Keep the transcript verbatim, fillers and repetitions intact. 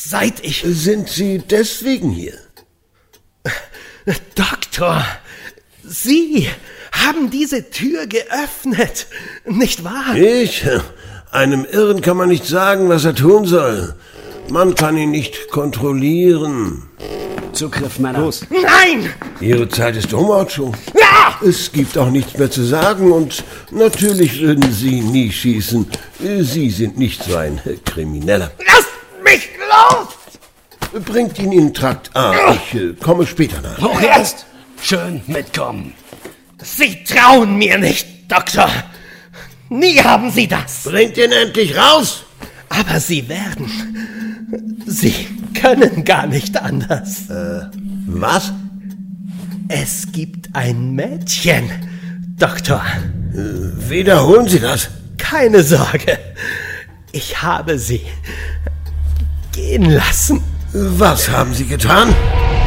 seit ich... Sind Sie deswegen hier? Doktor, Sie haben diese Tür geöffnet, nicht wahr? Ich? Einem Irren kann man nicht sagen, was er tun soll. Man kann ihn nicht kontrollieren. Zugriff, Männer. Los. Nein! Ihre Zeit ist um, Ocho. Ja! Es gibt auch nichts mehr zu sagen und natürlich würden Sie nie schießen. Sie sind nicht so ein Krimineller. Lasst mich los! Bringt ihn in Trakt A. Ich äh, komme später nach. Hoch jetzt! Schön mitkommen. Sie trauen mir nicht, Doktor. Nie haben Sie das. Bringt ihn endlich raus! Aber Sie werden. Sie können gar nicht anders. Äh, was? Es gibt ein Mädchen, Doktor. Äh, wiederholen Sie das. Keine Sorge. Ich habe sie gehen lassen. Was haben Sie getan?